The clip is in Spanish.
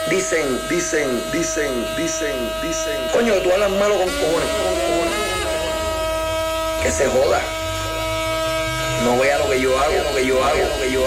Dicen. Coño, que tú hablas malo con cojones. Que se joda. No vea lo que yo hago.